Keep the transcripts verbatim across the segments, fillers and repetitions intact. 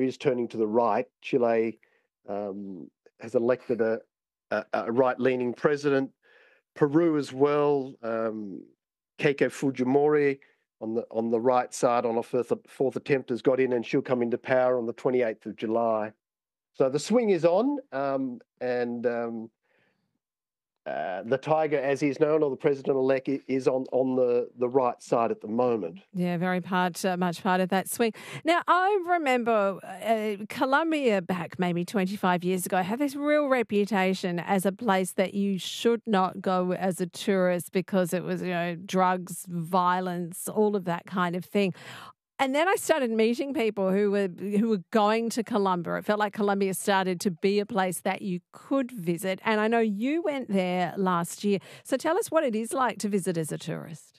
is turning to the right. Chile um, has elected a, a, a right-leaning president. Peru as well. Um, Keiko Fujimori on the on the right side on a fourth, fourth attempt has got in, and she'll come into power on the twenty-eighth of July. So the swing is on, um, and um, uh, the tiger, as he's known, or the president-elect, is on, on the, the right side at the moment. Yeah, very part, uh, much part of that swing. Now, I remember uh, Colombia back maybe twenty-five years ago had this real reputation as a place that you should not go as a tourist because it was, you know, drugs, violence, all of that kind of thing. And then I started meeting people who were who were going to Colombia. It felt like Colombia started to be a place that you could visit. And I know you went there last year. So tell us what it is like to visit as a tourist.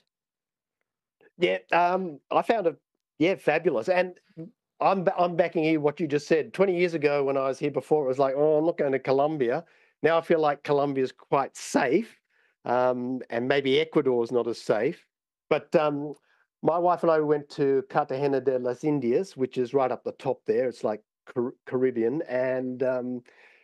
Yeah, um, I found it, yeah, fabulous. And I'm I'm backing you what you just said. twenty years ago when I was here before, it was like, oh, I'm not going to Colombia. Now I feel like Colombia is quite safe, um, and maybe Ecuador is not as safe. But um, my wife and I went to Cartagena de las Indias, which is right up the top there. It's like Car- Caribbean, and um,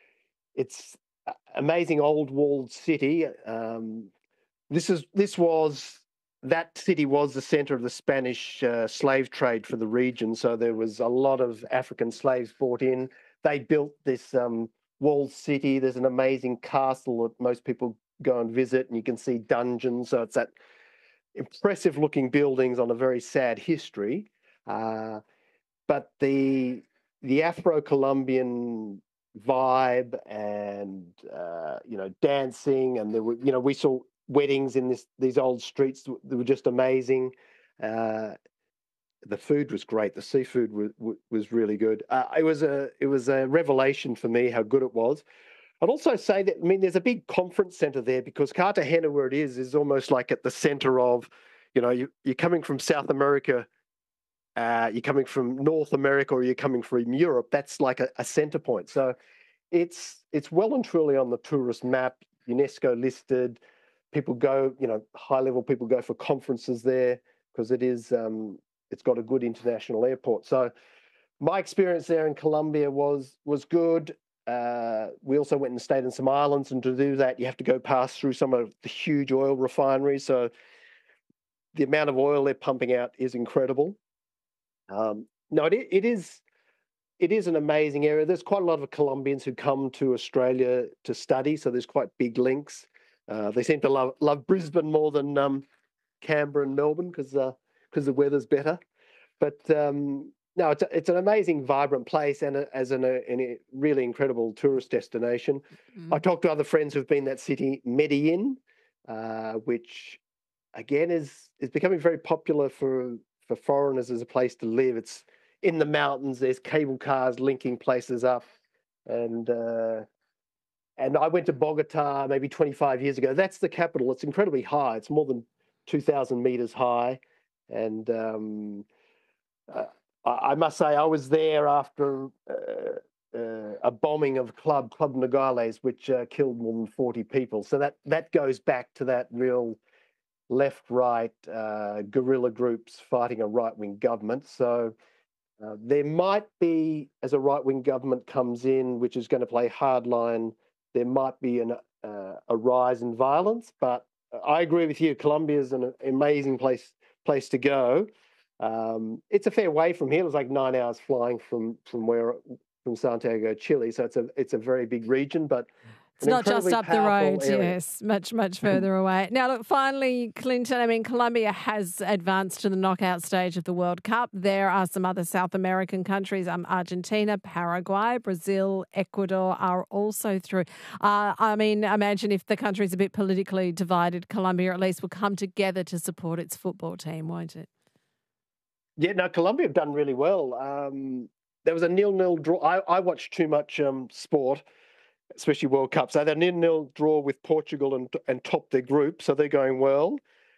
it's an amazing old walled city. Um, this is this was that city was the center of the Spanish uh, slave trade for the region. So there was a lot of African slaves brought in. They built this um, walled city. There's an amazing castle that most people go and visit, and you can see dungeons. So it's that impressive looking buildings on a very sad history, uh, but the the Afro-Colombian vibe and uh, you know dancing, and there were you know we saw weddings in this these old streets that were just amazing. Uh, the food was great. The seafood was was really good. Uh, it was a it was a revelation for me how good it was. I'd also say that, I mean, there's a big conference centre there because Cartagena, where it is, is almost like at the centre of, you know, you, you're coming from South America, uh, you're coming from North America, or you're coming from Europe. That's like a, a centre point. So it's it's well and truly on the tourist map, UNESCO listed. People go, you know, high level people go for conferences there because it is, um, it's got a good international airport. So my experience there in Colombia was was good. Uh, we also went and stayed in some islands, and to do that, you have to go past through some of the huge oil refineries. So the amount of oil they're pumping out is incredible. Um, no, it, it is it is an amazing area. There's quite a lot of Colombians who come to Australia to study, so there's quite big links. Uh, they seem to love love Brisbane more than um, Canberra and Melbourne because because uh, the weather's better. But um, no, it's a, it's an amazing, vibrant place, and a, as an, a, a really incredible tourist destination. Mm. I talked to other friends who've been in that city, Medellin, uh, which again is is becoming very popular for for foreigners as a place to live. It's in the mountains. There's cable cars linking places up, and uh, and I went to Bogota maybe twenty-five years ago. That's the capital. It's incredibly high. It's more than two thousand meters high, and um, uh, I must say, I was there after uh, uh, a bombing of Club Club Nogales, which uh, killed more than forty people. So that that goes back to that real left-right uh, guerrilla groups fighting a right-wing government. So uh, there might be, as a right-wing government comes in, which is going to play hardline, there might be an, uh, a rise in violence. But I agree with you. Colombia is an amazing place place to go. Um, it's a fair way from here. It was like nine hours flying from from where from Santiago, Chile. So it's a it's a very big region, but it's not just up the road. Area. Yes, much much further away. Now, look, finally, Clinton. I mean, Colombia has advanced to the knockout stage of the World Cup. There are some other South American countries. Um, Argentina, Paraguay, Brazil, Ecuador are also through. Uh, I mean, imagine if the country's a bit politically divided, Colombia at least will come together to support its football team, won't it? Yeah, no, Colombia have done really well. Um, there was a nil-nil draw. I, I watched too much um, sport, especially World Cup. So they're nil-nil draw with Portugal and and topped their group, so they're going well.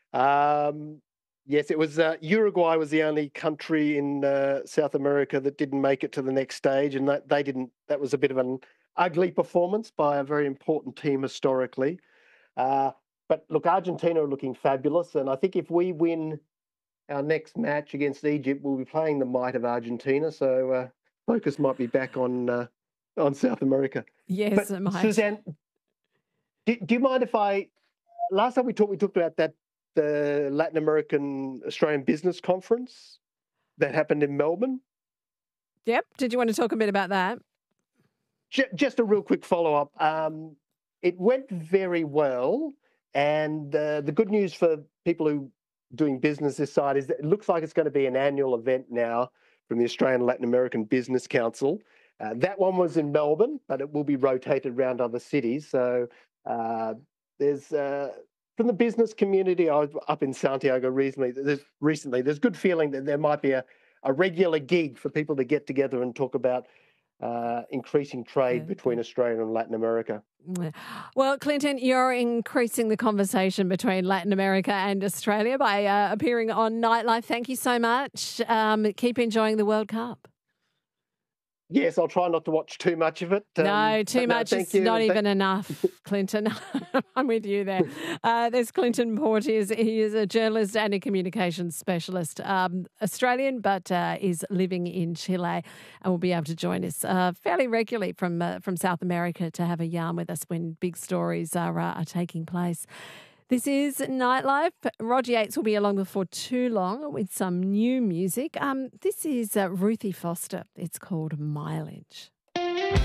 Um, yes, it was uh, Uruguay was the only country in uh, South America that didn't make it to the next stage, and that they didn't. That was a bit of an ugly performance by a very important team historically. Uh, but look, Argentina are looking fabulous, and I think if we win our next match against Egypt, we'll be playing the might of Argentina. So uh, focus might be back on uh, on South America. Yes, But it might. Suzanne, do, do you mind if I? Last time we talked, we talked about that the Latin American Australian Business Conference that happened in Melbourne. Yep. Did you want to talk a bit about that? Just a real quick follow-up. Um, it went very well, and uh, the good news for people who are doing business this side is that it looks like it's going to be an annual event now from the Australian Latin American Business Council. Uh, that one was in Melbourne, but it will be rotated around other cities. So uh, there's, uh, from the business community, I was up in Santiago recently, there's, recently, there's good feeling that there might be a, a regular gig for people to get together and talk about Uh, increasing trade Yeah. between Australia and Latin America. Well, Clinton, you're increasing the conversation between Latin America and Australia by uh, appearing on Nightlife. Thank you so much. Um, keep enjoying the World Cup. Yes, I'll try not to watch too much of it. Um, No, too no, much thank is you. not Th- even enough, Clinton. I'm with you there. Uh, there's Clinton Porteous. He is a journalist and a communications specialist, um, Australian, but uh, is living in Chile and will be able to join us uh, fairly regularly from uh, from South America to have a yarn with us when big stories are, uh, are taking place. This is Nightlife. Roger Yates will be along before too long with some new music. Um, this is uh, Ruthie Foster. It's called Mileage.